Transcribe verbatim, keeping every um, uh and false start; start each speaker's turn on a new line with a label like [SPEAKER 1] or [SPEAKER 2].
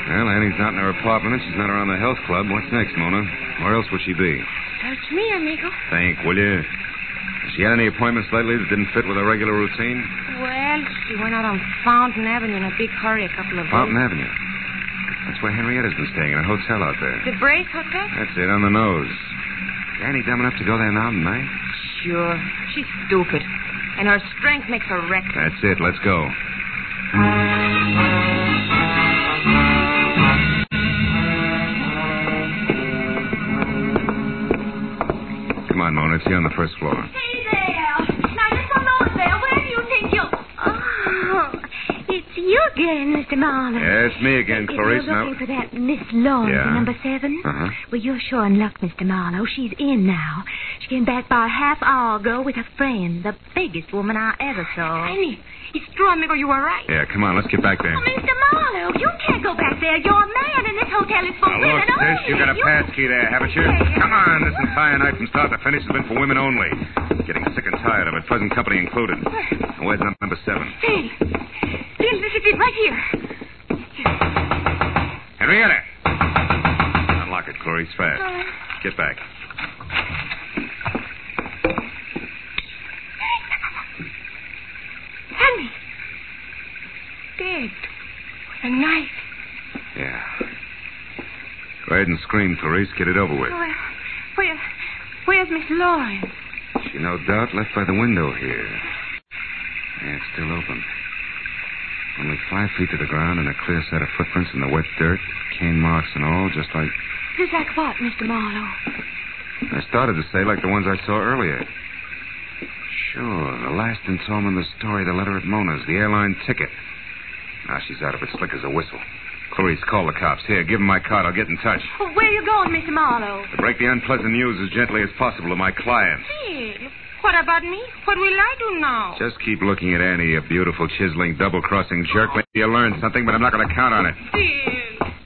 [SPEAKER 1] Well, Annie's not in her apartment, and she's not around the health club. What's next, Mona? Where else would she be?
[SPEAKER 2] Search me, amigo.
[SPEAKER 1] Think, will you? Has she had any appointments lately that didn't fit with her regular routine?
[SPEAKER 2] Well, she went out on Fountain Avenue in a big hurry a couple of
[SPEAKER 1] Fountain
[SPEAKER 2] days.
[SPEAKER 1] Avenue. That's where Henrietta's been staying, in a hotel out there.
[SPEAKER 2] The Brace Hotel?
[SPEAKER 1] That's it, on the nose. Is Annie dumb enough to go there now tonight?
[SPEAKER 2] Sure. She's stupid. And her strength makes her reckless.
[SPEAKER 1] That's it. Let's go. Come on, Mona. It's here on the first floor.
[SPEAKER 3] Hey there. Now, just a moment there. Where do you think you'll...
[SPEAKER 4] Oh, it's you again, Mister Marlowe.
[SPEAKER 1] Yeah, it's me again,
[SPEAKER 4] If
[SPEAKER 1] Clarice.
[SPEAKER 4] you're
[SPEAKER 1] Now...
[SPEAKER 4] looking for that Miss Lawrence,
[SPEAKER 1] Yeah.
[SPEAKER 4] number seven?
[SPEAKER 1] Uh-huh.
[SPEAKER 4] Well, you're sure in luck, Mister Marlowe. She's in now. She came back about a half hour ago with a friend, the biggest woman I ever saw.
[SPEAKER 2] Annie, it's true, amigo. You were right.
[SPEAKER 1] Yeah, come on. Let's get back there.
[SPEAKER 3] Oh, Mister Marlowe, you can't go back there. You're a man, and this hotel is for
[SPEAKER 1] Now,
[SPEAKER 3] women
[SPEAKER 1] look,
[SPEAKER 3] only.
[SPEAKER 1] sis, you got a pass key there, haven't you?
[SPEAKER 3] Yeah.
[SPEAKER 1] Come on. This entire night from start to finish has been for women only. Getting sick and tired of it, present company included. And where's number seven?
[SPEAKER 2] Hey, this, this is it right here.
[SPEAKER 1] Henrietta! Unlock it, Clarice, fast. Get back.
[SPEAKER 2] Henry. Dead. With a knife.
[SPEAKER 1] Yeah. Go ahead and scream, Clarice. Get it over with.
[SPEAKER 2] Where, where, where's Miss Lawrence?
[SPEAKER 1] She no doubt left by the window here. Yeah, it's still open. Only five feet to the ground and a clear set of footprints in the wet dirt, cane marks and all, just like...
[SPEAKER 2] Just like what, Mister Marlowe?
[SPEAKER 1] I started to say like the ones I saw earlier. Sure, the last installment of the story, the letter at Mona's, the airline ticket. Now she's out of it slick as a whistle. Clarice, call the cops. Here, give them my card. I'll get in touch.
[SPEAKER 2] Well, where are you going, Mister Marlowe?
[SPEAKER 1] To break the unpleasant news as gently as possible to my client.
[SPEAKER 2] Hey, what about me? What will I do now?
[SPEAKER 1] Just keep looking at Annie, you beautiful, chiseling, double-crossing jerk. Maybe you'll learn something, but I'm not going to count on it.
[SPEAKER 2] Dear.